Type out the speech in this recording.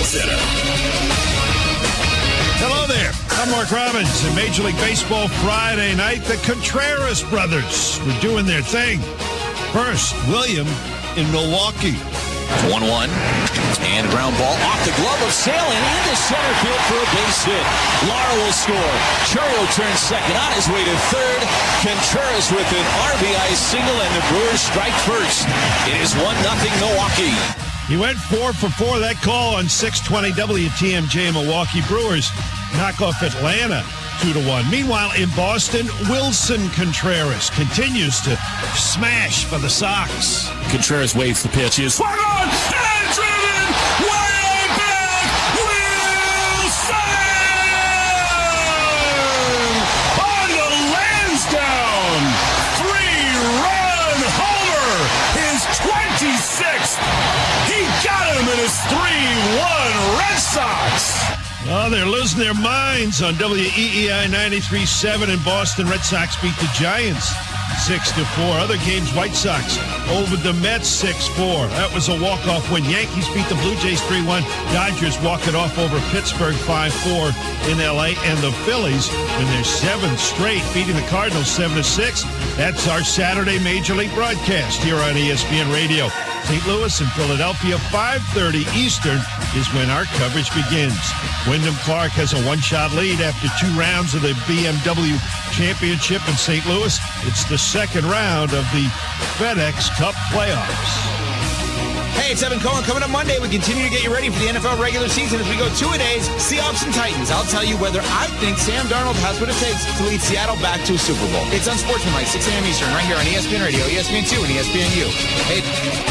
Center. Hello there. I'm Mark Robbins. In Major League Baseball Friday night, the Contreras brothers were doing their thing. First, William in Milwaukee. 1-1. And a ground ball off the glove of Sale and into center field for a base hit. Lara will score. Chourio turns second on his way to third. Contreras with an RBI single, and the Brewers strike first. It is 1-0 Milwaukee. He went 4 for 4. That call on 620 WTMJ. Milwaukee Brewers knock off Atlanta 2-1. Meanwhile, in Boston, Wilson Contreras continues to smash for the Sox. Contreras waits the pitch. He is swung on and driven way back. Wilson on the Lansdowne 3-run homer, his 26th. He got him in his 3-1 Red Sox. Oh, they're losing their minds on WEEI 93.7 in Boston. Red Sox beat the Giants 6-4. Other games, White Sox over the Mets 6-4. That was a walk-off win. Yankees beat the Blue Jays 3-1. Dodgers walk it off over Pittsburgh 5-4 in L.A. And the Phillies in their 7th straight, beating the Cardinals 7-6. That's our Saturday Major League broadcast here on ESPN Radio. St. Louis and Philadelphia, 5:30 Eastern is when our coverage begins. Wyndham Clark has a one-shot lead after 2 rounds of the BMW Championship in St. Louis. It's the second round of the FedEx Cup playoffs. Hey, it's Evan Cohen. Coming up Monday, we continue to get you ready for the NFL regular season as we go 2-a-days, Seahawks and Titans. I'll tell you whether I think Sam Darnold has what it takes to lead Seattle back to a Super Bowl. It's Unsportsmanlike, 6 a.m. Eastern, right here on ESPN Radio, ESPN2, and ESPNU. Hey.